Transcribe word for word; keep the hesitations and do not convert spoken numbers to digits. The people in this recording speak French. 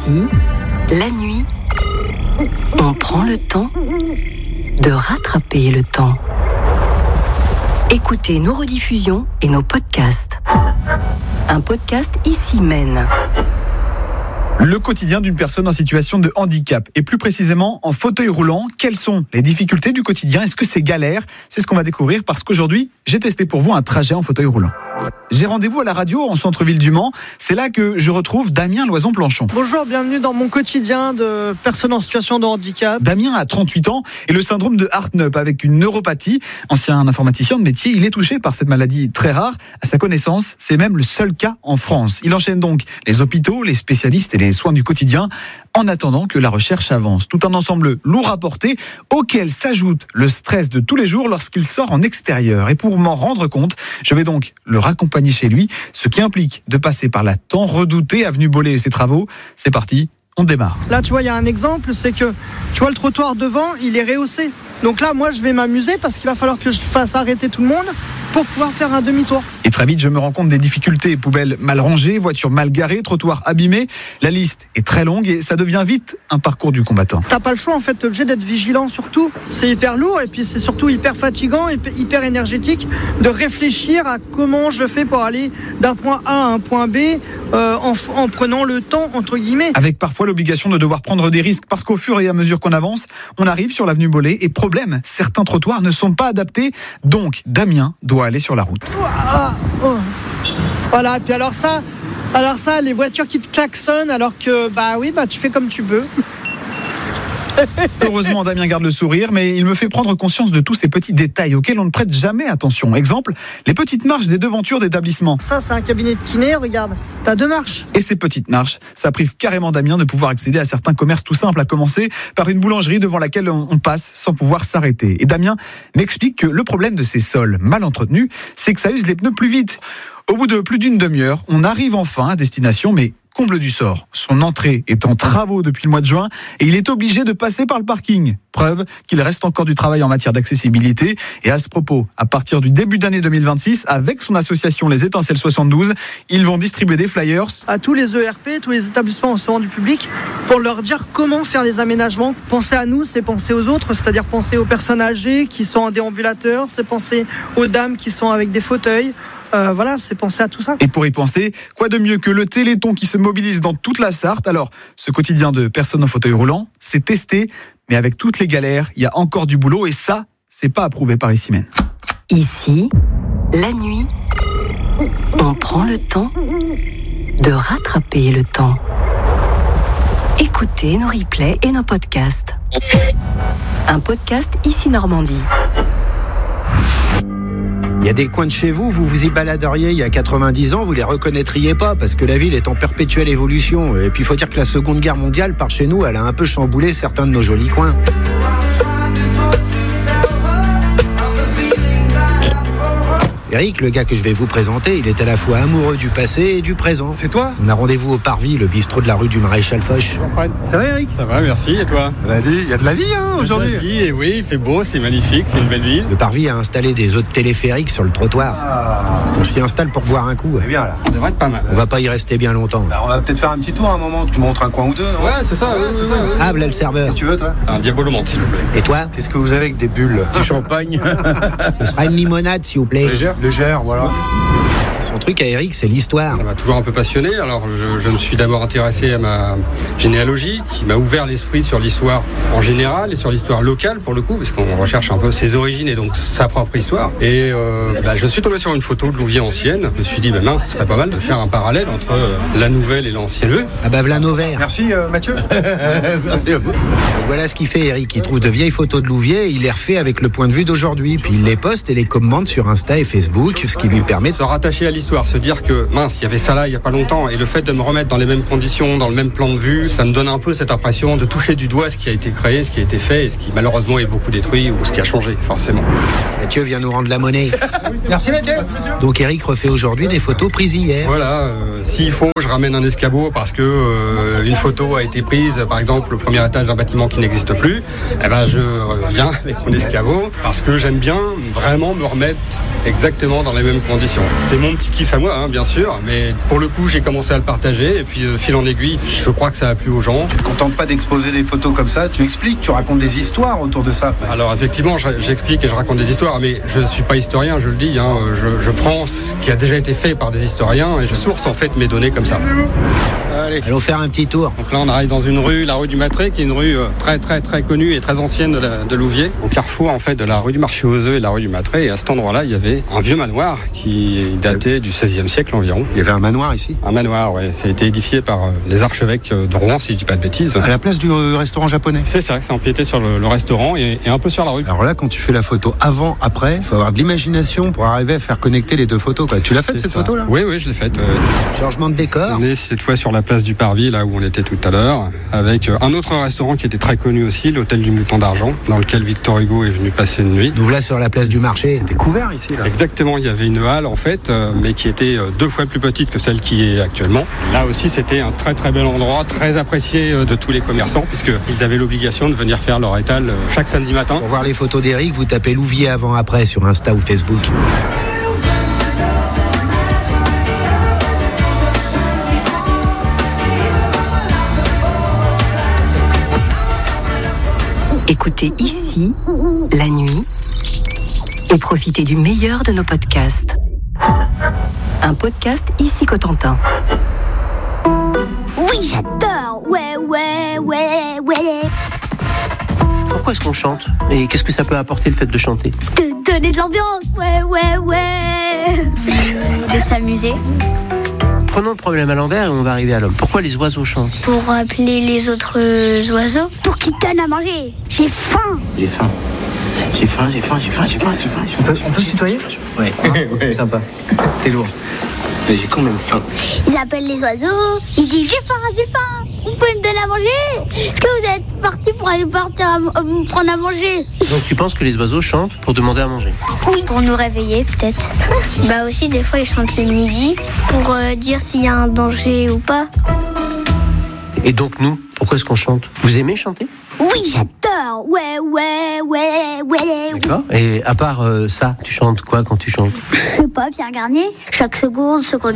Ici, la nuit, on prend le temps de rattraper le temps. Écoutez nos rediffusions et nos podcasts. Un podcast Ici mène. Le quotidien d'une personne en situation de handicap, et plus précisément en fauteuil roulant. Quelles sont les difficultés du quotidien? Est-ce que c'est galère? C'est ce qu'on va découvrir parce qu'aujourd'hui, j'ai testé pour vous un trajet en fauteuil roulant. J'ai rendez-vous à la radio en centre-ville du Mans. C'est là que je retrouve Damien Loison-Planchon. Bonjour, bienvenue dans mon quotidien de personne en situation de handicap. Damien a trente-huit ans et le syndrome de Hartnup avec une neuropathie. Ancien informaticien de métier, il est touché par cette maladie très rare. À sa connaissance, c'est même le seul cas en France. Il enchaîne donc les hôpitaux, les spécialistes et les soins du quotidien en attendant que la recherche avance. Tout un ensemble lourd à porter auquel s'ajoute le stress de tous les jours lorsqu'il sort en extérieur. Et pour m'en rendre compte, je vais donc le raccompagner chez lui, ce qui implique de passer par la tant redoutée avenue Bollé et ses travaux. C'est parti, on démarre. Là, tu vois, il y a un exemple, c'est que tu vois le trottoir devant, il est rehaussé. Donc là, moi, je vais m'amuser parce qu'il va falloir que je fasse arrêter tout le monde pour pouvoir faire un demi-tour. Et très vite, je me rends compte des difficultés. Poubelles mal rangées, voitures mal garées, trottoirs abîmés. La liste est très longue et ça devient vite un parcours du combattant. T'as pas le choix, en fait, t'es obligé d'être vigilant surtout. C'est hyper lourd et puis c'est surtout hyper fatigant et hyper énergétique de réfléchir à comment je fais pour aller d'un point A à un point B euh, en, en prenant le temps, entre guillemets. Avec parfois l'obligation de devoir prendre des risques parce qu'au fur et à mesure qu'on avance, on arrive sur l'avenue Bollé et problème, certains trottoirs ne sont pas adaptés. Donc, Damien doit aller sur la route. Ah, oh. Voilà, et puis alors ça, alors ça, les voitures qui te klaxonnent alors que, bah oui, bah tu fais comme tu peux. Heureusement, Damien garde le sourire, mais il me fait prendre conscience de tous ces petits détails auxquels on ne prête jamais attention. Exemple, les petites marches des devantures d'établissements. Ça, c'est un cabinet de kiné, regarde, t'as deux marches. Et ces petites marches, ça prive carrément Damien de pouvoir accéder à certains commerces tout simples, à commencer par une boulangerie devant laquelle on passe sans pouvoir s'arrêter. Et Damien m'explique que le problème de ces sols mal entretenus, c'est que ça use les pneus plus vite. Au bout de plus d'une demi-heure, on arrive enfin à destination, mais comble du sort. Son entrée est en travaux depuis le mois de juin et il est obligé de passer par le parking. Preuve qu'il reste encore du travail en matière d'accessibilité. Et à ce propos, à partir du début d'année deux mille vingt-six, avec son association Les Étincelles soixante-douze, ils vont distribuer des flyers à tous les E R P, tous les établissements recevant du public, pour leur dire comment faire les aménagements. Penser à nous, c'est penser aux autres, c'est-à-dire penser aux personnes âgées qui sont en déambulateur, c'est penser aux dames qui sont avec des fauteuils. Euh, voilà, c'est penser à tout ça. Et pour y penser, quoi de mieux que le Téléthon qui se mobilise dans toute la Sarthe? Alors, ce quotidien de personnes en fauteuil roulant, c'est testé, mais avec toutes les galères, il y a encore du boulot et ça, c'est pas approuvé par Ici mène. Ici, la nuit, on prend le temps de rattraper le temps. Écoutez nos replays et nos podcasts. Un podcast Ici Normandie. Il y a des coins de chez vous, vous vous y baladeriez il y a quatre-vingt-dix ans, vous les reconnaîtriez pas parce que la ville est en perpétuelle évolution. Et puis il faut dire que la Seconde Guerre mondiale, par chez nous, elle a un peu chamboulé certains de nos jolis coins. Eric, le gars que je vais vous présenter, il est à la fois amoureux du passé et du présent. C'est toi? On a rendez-vous au Parvis, le bistrot de la rue du Maréchal Foch. Ça va, Eric? Ça va, merci. Et toi? Il y a de la vie hein, aujourd'hui. Il y a de la vie, et oui, il fait beau, c'est magnifique, c'est une belle ville. Le Parvis a installé des hôtes téléphériques sur le trottoir. Ah. On s'y installe pour boire un coup. C'est bien là, on devrait être pas mal. On va pas y rester bien longtemps. Alors, on va peut-être faire un petit tour à un moment, tu montres un coin ou deux, non? Ouais, c'est ça, ouais, c'est ça. Ouais. Ah, voilà le serveur. Qu'est-ce que tu veux, toi? Un diabolomante, s'il vous plaît. Et toi? Qu'est-ce que vous avez avec des bulles? Du champagne. Ce sera une limonade, s'il vous plaît. Légère? Légère, voilà. Son truc à Eric, c'est l'histoire. Ça m'a toujours un peu passionné. Alors, je, je me suis d'abord intéressé à ma généalogie, qui m'a ouvert l'esprit sur l'histoire en général et sur l'histoire locale, pour le coup, parce qu'on recherche un peu ses origines et donc sa propre histoire. Et euh, bah, je suis tombé sur une photo de Louviers ancienne. Je me suis dit, bah, mince, ce serait pas mal de faire un parallèle entre euh, la nouvelle et l'ancienne Leu. Ah bah, v'là nos verres. Merci, euh, Mathieu. Merci à vous. Donc, voilà ce qu'il fait, Eric. Il trouve de vieilles photos de Louviers et il les refait avec le point de vue d'aujourd'hui. Puis il les poste et les commente sur Insta et Facebook, ce qui lui permet de se rattacher à l'histoire, se dire que mince, il y avait ça là il y a pas longtemps, et le fait de me remettre dans les mêmes conditions, dans le même plan de vue, ça me donne un peu cette impression de toucher du doigt ce qui a été créé, ce qui a été fait, et ce qui malheureusement est beaucoup détruit, ou ce qui a changé, forcément. Mathieu vient nous rendre la monnaie. Merci Mathieu. Donc Eric refait aujourd'hui des photos prises hier. Voilà, euh, s'il faut, je ramène un escabeau parce que euh, une photo a été prise, par exemple, le premier étage d'un bâtiment qui n'existe plus. Eh ben, je reviens avec mon escabeau parce que j'aime bien vraiment me remettre exactement dans les mêmes conditions. C'est mon petit petit kiff à moi, hein, bien sûr, mais pour le coup, j'ai commencé à le partager et puis euh, fil en aiguille, je crois que ça a plu aux gens. Tu ne te contentes pas d'exposer des photos comme ça, tu expliques, tu racontes des histoires autour de ça. Alors effectivement, j'explique et je raconte des histoires, mais je ne suis pas historien, je le dis, hein, je, je prends ce qui a déjà été fait par des historiens et je source en fait mes données comme ça. Allez, allons faire un petit tour. Donc là, on arrive dans une rue, la rue du Matré, qui est une rue très très très connue et très ancienne de, la, de Louviers, au carrefour en fait de la rue du Marché aux œufs et la rue du Matré. Et à cet endroit-là, il y avait un vieux manoir qui datait du seizième siècle environ. Il y avait un manoir ici. Un manoir, oui. Ça a été édifié par les archevêques de Rouen, si je dis pas de bêtises. À la place du restaurant japonais. C'est ça, c'est empiété sur le, le restaurant et, et un peu sur la rue. Alors là, quand tu fais la photo avant-après, il faut avoir de l'imagination pour arriver à faire connecter les deux photos, quoi. Tu l'as faite cette ça. photo-là ? Oui, oui, je l'ai faite. Euh... Changement de décor. On est cette fois sur la place du Parvis, là où on était tout à l'heure, avec un autre restaurant qui était très connu aussi, l'hôtel du Mouton d'Argent, dans lequel Victor Hugo est venu passer une nuit. Nous là sur la place du marché. C'était couvert ici, là. Exactement, il y avait une halle en fait, euh, mais qui était euh, deux fois plus petite que celle qui est actuellement. Là aussi, c'était un très très bel endroit, très apprécié euh, de tous les commerçants, puisqu'ils avaient l'obligation de venir faire leur étal euh, chaque samedi matin. Pour voir les photos d'Éric, vous tapez Louviers avant-après sur Insta ou Facebook. Écoutez ici, la nuit, et profitez du meilleur de nos podcasts. Un podcast Ici Cotentin. Oui, j'adore. Ouais, ouais, ouais, ouais. Pourquoi est-ce qu'on chante ? Et qu'est-ce que ça peut apporter le fait de chanter ? De donner de l'ambiance. Ouais, ouais, ouais. De s'amuser. Prenons le problème à l'envers et on va arriver à l'homme. Pourquoi les oiseaux chantent ? Pour appeler les autres oiseaux. Pour qu'ils donnent à manger. J'ai faim. J'ai faim. J'ai faim, j'ai faim, j'ai faim, j'ai faim, j'ai faim. On peut, on peut se tutoyer ? Ouais. Ouais. Sympa. T'es lourd. Mais j'ai quand même faim. Ils appellent les oiseaux. Ils disent j'ai faim, j'ai faim. Vous pouvez me donner à manger ? Est-ce que vous êtes partis pour aller partir à, à me prendre à manger ? Donc tu penses que les oiseaux chantent pour demander à manger ? Oui. Pour nous réveiller peut-être. Bah aussi des fois ils chantent le midi pour euh, dire s'il y a un danger ou pas. Et donc nous, pourquoi est-ce qu'on chante ? Vous aimez chanter ? Oui, j'adore. Ouais, ouais, ouais, ouais. D'accord. Et à part euh, ça, tu chantes quoi quand tu chantes ? Je sais pas, Pierre Garnier. Chaque seconde, seconde